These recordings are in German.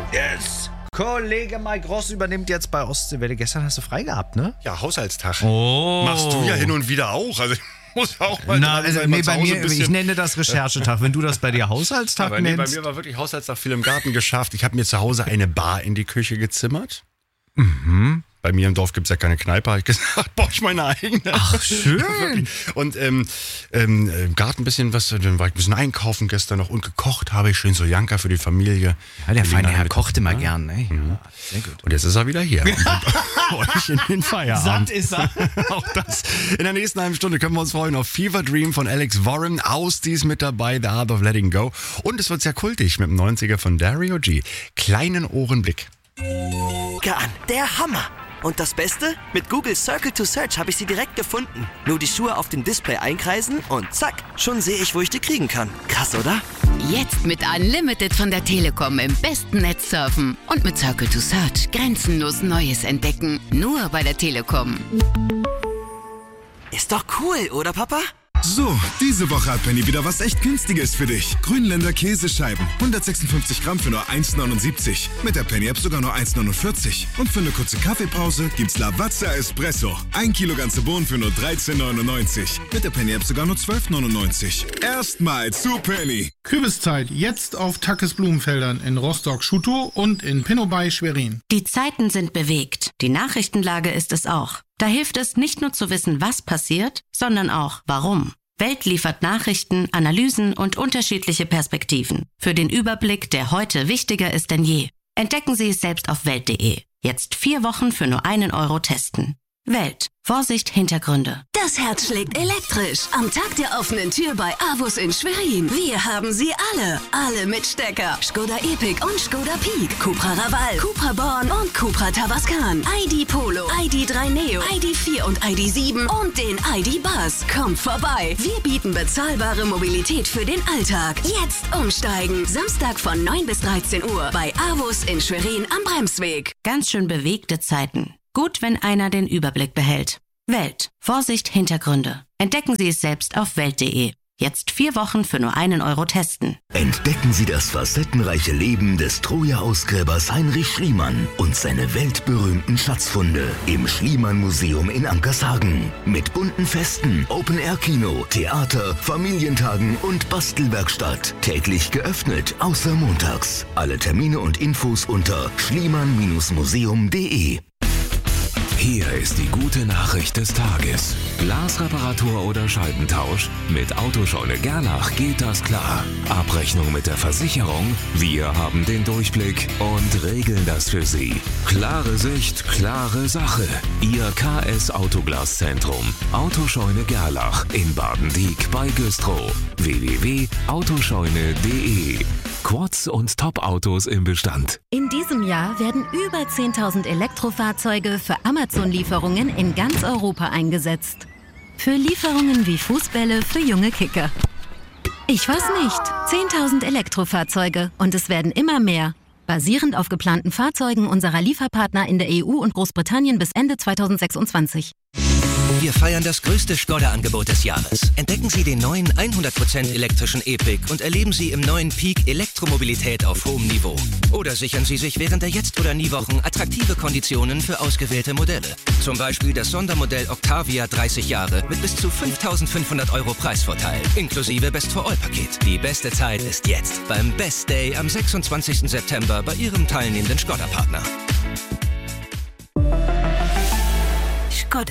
Yes! Kollege Mike Ross übernimmt jetzt bei Ostseewelle. Gestern hast du frei gehabt, ne? Ja, Haushaltstag. Oh. Machst du ja hin und wieder auch. Also ich muss auch mal dran sein, nee, zu bei Hause mir, ich nenne das Recherchetag. Wenn du das bei dir Haushaltstag aber nennst. bei mir war wirklich Haushaltstag viel im Garten geschafft. Ich habe mir zu Hause eine Bar in die Küche gezimmert. Bei mir im Dorf gibt es ja keine Kneipe, habe ich gesagt, baue ich meine eigene. Ach, schön. Und im Garten ein bisschen was, dann war ich ein bisschen einkaufen gestern noch und gekocht habe ich schön so Janka für die Familie. Ja, der feine Herr kocht immer gern, ne? Ja, sehr gut. Und jetzt ist er wieder hier. Und euch in den Feierabend. Satt ist er. Auch das. In der nächsten halben Stunde können wir uns freuen auf Fever Dream von Alex Warren. Austie ist mit dabei, The Art of Letting Go. Und es wird sehr kultig mit dem 90er von Dario G. Kleinen Ohrenblick. An, der Hammer! Und das Beste? Mit Google Circle to Search habe ich sie direkt gefunden. Nur die Schuhe auf dem Display einkreisen und zack, schon sehe ich, wo ich die kriegen kann. Krass, oder? Jetzt mit Unlimited von der Telekom im besten Netz surfen. Und mit Circle to Search grenzenlos Neues entdecken. Nur bei der Telekom. Ist doch cool, oder Papa? So, diese Woche hat Penny wieder was echt Günstiges für dich. Grünländer Käsescheiben, 156 Gramm für nur 1,79. Mit der Penny-App sogar nur 1,49. Und für eine kurze Kaffeepause gibt's Lavazza Espresso. 1 Kilo ganze Bohnen für nur 13,99. Mit der Penny-App sogar nur 12,99. Erstmal zu Penny. Kürbiszeit jetzt auf Tackes Blumenfeldern in Rostock-Schutow und in Pinnobay Schwerin. Die Zeiten sind bewegt. Die Nachrichtenlage ist es auch. Da hilft es nicht nur zu wissen, was passiert, sondern auch warum. Welt liefert Nachrichten, Analysen und unterschiedliche Perspektiven. Für den Überblick, der heute wichtiger ist denn je. Entdecken Sie es selbst auf Welt.de. Jetzt 4 Wochen für nur 1 Euro testen. Welt. Vorsicht, Hintergründe. Das Herz schlägt elektrisch. Am Tag der offenen Tür bei AWUS in Schwerin. Wir haben sie alle. Alle mit Stecker. Skoda Epic und Skoda Peak. Cupra Raval, Cupra Born und Cupra Tavascan. ID Polo, ID3 Neo, ID4 und ID7 und den ID Buzz. Kommt vorbei. Wir bieten bezahlbare Mobilität für den Alltag. Jetzt umsteigen. Samstag von 9 bis 13 Uhr bei AWUS in Schwerin am Bremsweg. Ganz schön bewegte Zeiten. Gut, wenn einer den Überblick behält. Welt. Vorsicht, Hintergründe. Entdecken Sie es selbst auf Welt.de. Jetzt 4 Wochen für nur 1 Euro testen. Entdecken Sie das facettenreiche Leben des Troja-Ausgräbers Heinrich Schliemann und seine weltberühmten Schatzfunde im Schliemann-Museum in Ankershagen. Mit bunten Festen, Open-Air-Kino, Theater, Familientagen und Bastelwerkstatt. Täglich geöffnet, außer montags. Alle Termine und Infos unter schliemann-museum.de. Hier ist die gute Nachricht des Tages. Glasreparatur oder Scheibentausch? Mit Autoscheune Gerlach geht das klar. Abrechnung mit der Versicherung? Wir haben den Durchblick und regeln das für Sie. Klare Sicht, klare Sache. Ihr KS Autoglaszentrum. Autoscheune Gerlach in Baden-Dieck bei Güstrow. www.autoscheune.de. Quads und Top-Autos im Bestand. In diesem Jahr werden über 10.000 Elektrofahrzeuge für Amazon-Lieferungen in ganz Europa eingesetzt. Für Lieferungen wie Fußbälle für junge Kicker. Ich weiß nicht. 10.000 Elektrofahrzeuge und es werden immer mehr. Basierend auf geplanten Fahrzeugen unserer Lieferpartner in der EU und Großbritannien bis Ende 2026. Wir feiern das größte Skoda-Angebot des Jahres. Entdecken Sie den neuen 100% elektrischen Epic und erleben Sie im neuen Peak Elektromobilität auf hohem Niveau. Oder sichern Sie sich während der Jetzt- oder Nie-Wochen attraktive Konditionen für ausgewählte Modelle. Zum Beispiel das Sondermodell Octavia 30 Jahre mit bis zu 5.500 € Preisvorteil, inklusive Best-for-All-Paket. Die beste Zeit ist jetzt, beim Best Day am 26. September bei Ihrem teilnehmenden Skoda-Partner. Skoda.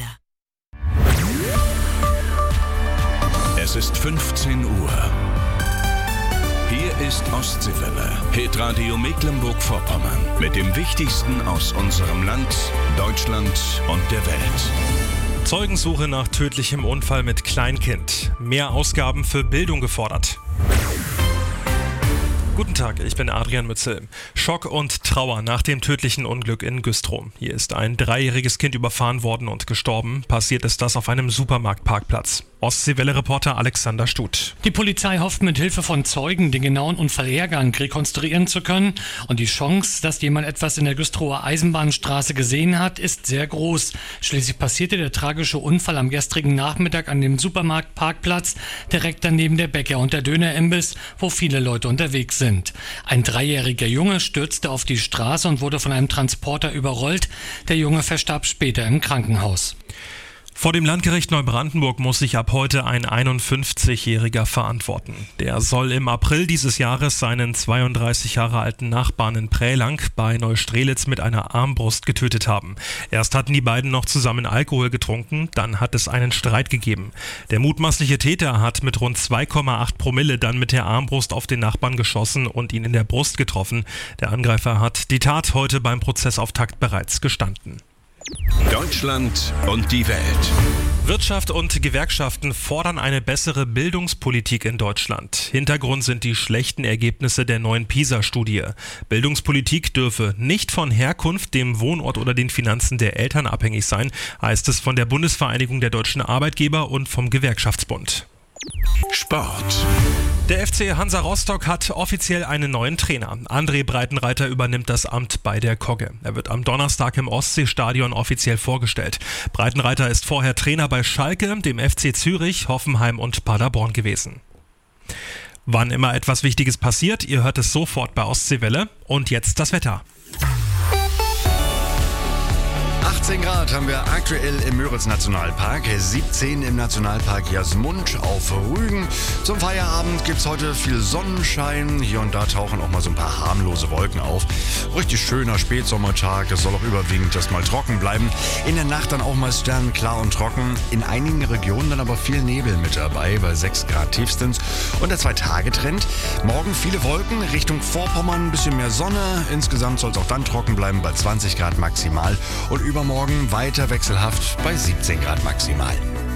Es ist 15 Uhr. Hier ist Ostseewelle, Hitradio Mecklenburg-Vorpommern. Mit dem Wichtigsten aus unserem Land, Deutschland und der Welt. Zeugensuche nach tödlichem Unfall mit Kleinkind. Mehr Ausgaben für Bildung gefordert. Guten Tag, ich bin Adrian Mützel. Schock und Trauer nach dem tödlichen Unglück in Güstrow. Hier ist ein 3-jähriges Kind überfahren worden und gestorben. Passiert ist das auf einem Supermarktparkplatz. Ostseewelle-Reporter Alexander Stut. Die Polizei hofft mit Hilfe von Zeugen den genauen Unfallhergang rekonstruieren zu können. Und die Chance, dass jemand etwas in der Güstrower Eisenbahnstraße gesehen hat, ist sehr groß. Schließlich passierte der tragische Unfall am gestrigen Nachmittag an dem Supermarktparkplatz, direkt daneben der Bäcker und der Dönerimbiss, wo viele Leute unterwegs sind. Ein 3-jähriger Junge stürzte auf die Straße und wurde von einem Transporter überrollt. Der Junge verstarb später im Krankenhaus. Vor dem Landgericht Neubrandenburg muss sich ab heute ein 51-Jähriger verantworten. Der soll im April dieses Jahres seinen 32 Jahre alten Nachbarn in Prälang bei Neustrelitz mit einer Armbrust getötet haben. Erst hatten die beiden noch zusammen Alkohol getrunken, dann hat es einen Streit gegeben. Der mutmaßliche Täter hat mit rund 2,8 Promille dann mit der Armbrust auf den Nachbarn geschossen und ihn in der Brust getroffen. Der Angreifer hat die Tat heute beim Prozessauftakt bereits gestanden. Deutschland und die Welt. Wirtschaft und Gewerkschaften fordern eine bessere Bildungspolitik in Deutschland. Hintergrund sind die schlechten Ergebnisse der neuen PISA-Studie. Bildungspolitik dürfe nicht von Herkunft, dem Wohnort oder den Finanzen der Eltern abhängig sein, heißt es von der Bundesvereinigung der deutschen Arbeitgeber und vom Gewerkschaftsbund. Sport. Der FC Hansa Rostock hat offiziell einen neuen Trainer. André Breitenreiter übernimmt das Amt bei der Kogge. Er wird am Donnerstag im Ostseestadion offiziell vorgestellt. Breitenreiter ist vorher Trainer bei Schalke, dem FC Zürich, Hoffenheim und Paderborn gewesen. Wann immer etwas Wichtiges passiert, ihr hört es sofort bei Ostseewelle. Und jetzt das Wetter. 18 Grad haben wir aktuell im Müritz-Nationalpark, 17 im Nationalpark Jasmund auf Rügen. Zum Feierabend gibt es heute viel Sonnenschein. Hier und da tauchen auch mal so ein paar harmlose Wolken auf. Richtig schöner Spätsommertag. Es soll auch überwiegend erstmal trocken bleiben. In der Nacht dann auch mal sternklar und trocken. In einigen Regionen dann aber viel Nebel mit dabei, bei 6 Grad tiefstens. Und der 2-Tage-Trend. Morgen viele Wolken, Richtung Vorpommern ein bisschen mehr Sonne. Insgesamt soll es auch dann trocken bleiben, bei 20 Grad maximal. Und übermorgen weiter wechselhaft bei 17 Grad maximal.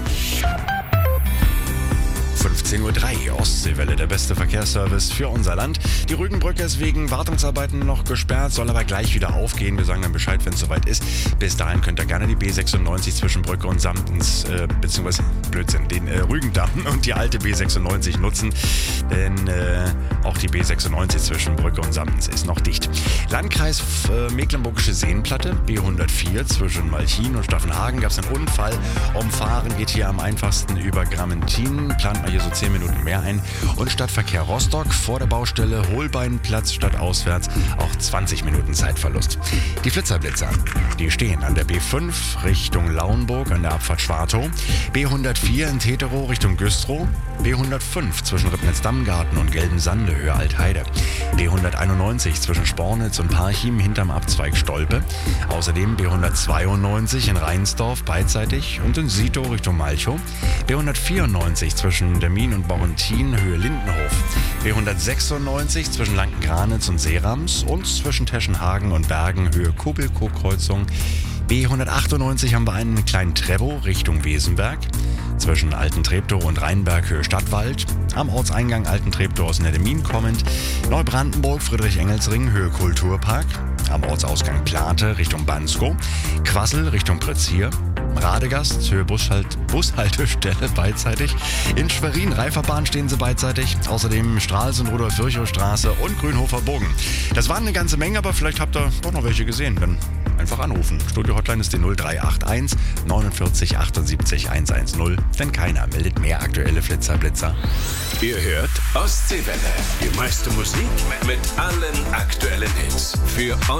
15:03 Uhr, Ostseewelle, der beste Verkehrsservice für unser Land. Die Rügenbrücke ist wegen Wartungsarbeiten noch gesperrt, soll aber gleich wieder aufgehen. Wir sagen dann Bescheid, wenn es soweit ist. Bis dahin könnt ihr gerne die B96 zwischen Brücke und Samtens, beziehungsweise, den Rügendamm und die alte B96 nutzen. Denn auch die B96 zwischen Brücke und Samtens ist noch dicht. Landkreis Mecklenburgische Seenplatte, B104 zwischen Malchin und Staffenhagen gab es einen Unfall. Umfahren geht hier am einfachsten über Grammentin. Plant mal hier so 10 Minuten mehr ein. Und Stadtverkehr Rostock vor der Baustelle Holbeinplatz statt auswärts auch 20 Minuten Zeitverlust. Die Flitzerblitzer, die stehen an der B5 Richtung Lauenburg an der Abfahrt Schwartow, B104 in Teterow Richtung Güstrow, B105 zwischen Ribnitz-Dammgarten und Gelbensande Höhe Altheide, B191 zwischen Spornitz und Parchim hinterm Abzweig Stolpe, außerdem B192 in Reinsdorf beidseitig und in Sito Richtung Malchow, B194 zwischen Demmin und Borrentin Höhe Lindenhof, B196 zwischen Lanken-Granitz und Seerams und zwischen Teschenhagen und Bergen Höhe Kubelkow-Kreuzung. B198 haben wir einen kleinen Trevo Richtung Wesenberg, zwischen Alten-Treptow und Rheinberg Höhe Stadtwald, am Ortseingang Alten-Treptow aus Neddemin kommend, Neubrandenburg Friedrich-Engels-Ring Höhe Kulturpark, am Ortsausgang Plate Richtung Banskow, Quassel Richtung Prezier, Radegast Höhe Bushaltestelle beidseitig, in Schwerin Reiferbahn stehen sie beidseitig, außerdem Stralsund Rudolf-Virchow-Straße und Grünhofer Bogen. Das waren eine ganze Menge, aber vielleicht habt ihr doch noch welche gesehen, dann einfach anrufen. Studio-Hotline ist die 0381 49 78 110, denn keiner meldet mehr aktuelle Flitzer-Blitzer. Ihr hört Ostseewelle, die meiste Musik mit allen aktuellen Hits. Für